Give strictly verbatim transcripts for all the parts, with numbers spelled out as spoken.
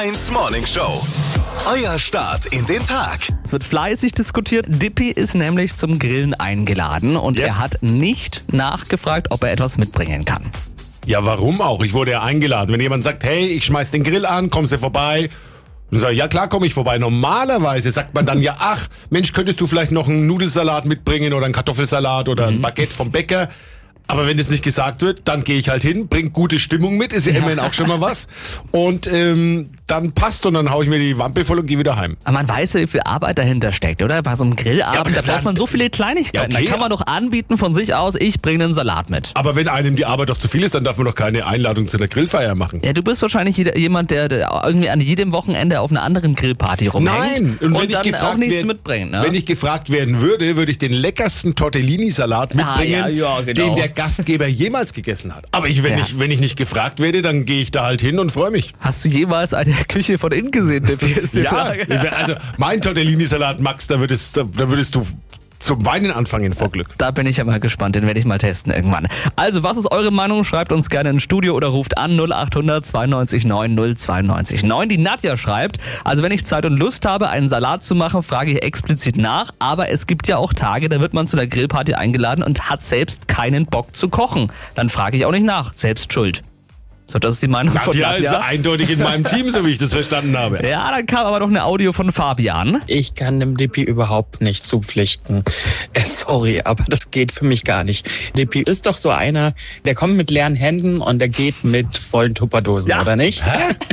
eins Morning Show. Euer Start in den Tag. Es wird fleißig diskutiert. Dippy ist nämlich zum Grillen eingeladen und Yes. er hat nicht nachgefragt, ob er etwas mitbringen kann. Ja, warum auch? Ich wurde ja eingeladen. Wenn jemand sagt, hey, ich schmeiß den Grill an, kommst du vorbei? Dann sage ich, ja klar, komme ich vorbei. Normalerweise sagt man dann ja, ach, Mensch, könntest du vielleicht noch einen Nudelsalat mitbringen oder einen Kartoffelsalat oder ein Baguette vom Bäcker? Aber wenn das nicht gesagt wird, dann gehe ich halt hin, bring gute Stimmung mit, ist ja immerhin auch schon mal was. Und ähm, dann passt und dann hau ich mir die Wampe voll und gehe wieder heim. Aber man weiß ja, wie viel Arbeit dahinter steckt, oder? Bei so einem Grillabend, aber da dann- braucht man so viele Kleinigkeiten. Ja, okay. Da kann man doch anbieten von sich aus, ich bringe einen Salat mit. Aber wenn einem die Arbeit doch zu viel ist, dann darf man doch keine Einladung zu einer Grillfeier machen. Ja, du bist wahrscheinlich jeder- jemand, der, der irgendwie an jedem Wochenende auf einer anderen Grillparty rumhängt. Nein, und wenn ich dann gefragt auch nichts werd- mitbringt. Ne? Wenn ich gefragt werden würde, würde ich den leckersten Tortellini-Salat mitbringen, Ah, ja, ja, genau. den der Gastgeber jemals gegessen hat. Aber ich, wenn, Ja. ich, wenn ich nicht gefragt werde, dann gehe ich da halt hin und freue mich. Hast du jemals eine Küche von innen gesehen, Dippy, ist die Ja, Frage. ich wär- also mein Tortellini-Salat, Max, da würdest, da, da würdest du zum Weinen anfangen vor Glück. Da bin ich ja mal gespannt, den werde ich mal testen irgendwann. Also, was ist eure Meinung? Schreibt uns gerne ins Studio oder ruft an null acht hundert zweiundneunzig neun null zweiundneunzig neun. Die Nadja schreibt, also wenn ich Zeit und Lust habe, einen Salat zu machen, frage ich explizit nach, aber es gibt ja auch Tage, da wird man zu einer Grillparty eingeladen und hat selbst keinen Bock zu kochen. Dann frage ich auch nicht nach, selbst schuld. So, das ist die Meinung von Nadja ist Nadja. eindeutig in meinem Team, so wie ich das verstanden habe. Ja, dann kam aber noch eine Audio von Fabian. Ich kann dem Dippy überhaupt nicht zupflichten. Äh, sorry, aber das geht für mich gar nicht. Dippy ist doch so einer, der kommt mit leeren Händen und der geht mit vollen Tupperdosen, Ja. oder nicht?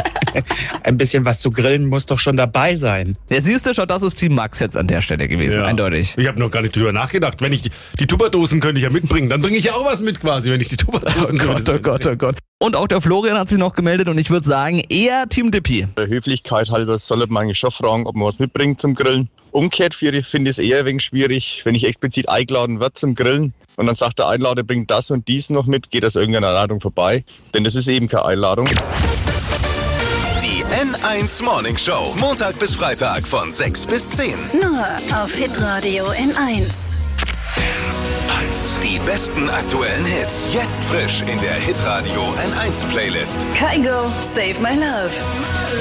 Ein bisschen was zu grillen muss doch schon dabei sein. Ja, siehst du schon, das ist Team Max jetzt an der Stelle gewesen, Ja. eindeutig. Ich habe noch gar nicht drüber nachgedacht. Wenn ich die, die Tupperdosen könnte ich ja mitbringen, dann bringe ich ja auch was mit quasi, wenn ich die Oh Tupperdosen Gott, könnte. oh Gott, oh Gott. Und auch der Florian hat sich noch gemeldet und ich würde sagen, eher Team Dippy. Der Höflichkeit halber soll man eigentlich schon fragen, ob man was mitbringt zum Grillen. Umgekehrt für- finde ich es eher ein wenig schwierig, wenn ich explizit eingeladen wird zum Grillen und dann sagt der Einlader, bringt das und dies noch mit, geht das irgendeiner Einladung vorbei, denn das ist eben keine Einladung. Die N eins Morning Show. Montag bis Freitag von sechs bis zehn. Nur auf Hitradio N eins. Die besten aktuellen Hits. Jetzt frisch in der Hitradio N eins Playlist. Kygo, Save My Love.